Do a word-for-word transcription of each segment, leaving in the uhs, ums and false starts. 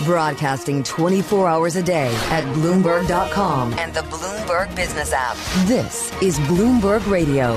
Broadcasting twenty-four hours a day at Bloomberg dot com and the Bloomberg Business app. This is Bloomberg Radio.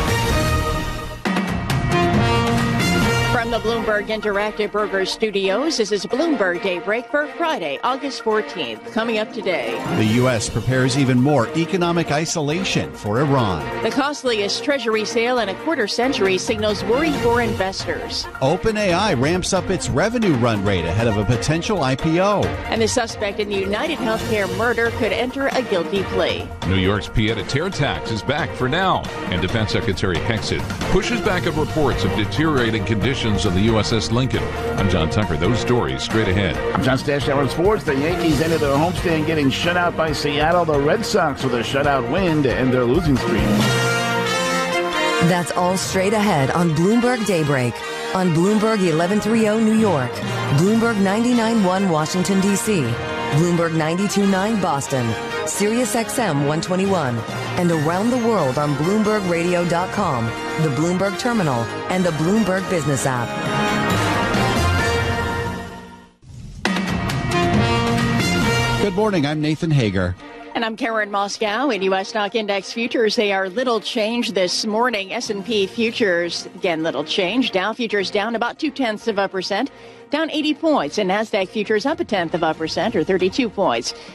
From the Bloomberg Interactive Brokers Studios, this is Bloomberg Daybreak for Friday, August fourteenth. Coming up today, the U S prepares even more economic isolation for Iran. The costliest Treasury sale in a quarter century signals worry for investors. OpenAI ramps up its revenue run rate ahead of a potential I P O. And the suspect in the United Healthcare murder could enter a guilty plea. New York's pied-à-terre tax is back for now, and Defense Secretary Hexit pushes back at reports of deteriorating conditions on the U S S Lincoln. I'm John Tucker. Those stories straight ahead. I'm John Stash, Hour Sports. The Yankees ended their homestand getting shut out by Seattle. The Red Sox with a shutout win to end their losing streak. That's all straight ahead on Bloomberg Daybreak. On Bloomberg eleven thirty New York, Bloomberg ninety-nine point one Washington, D C, Bloomberg ninety-two point nine Boston, Sirius X M one twenty-one, and around the world on Bloomberg Radio dot com, the Bloomberg Terminal, and the Bloomberg Business app. Good morning. I'm Nathan Hager. And I'm Karen Moscow. In U S stock index futures, they are little change this morning. S and P futures, again, little change. Dow futures down about two-tenths of a percent, down eighty points. And NASDAQ futures up a tenth of a percent, or thirty-two points.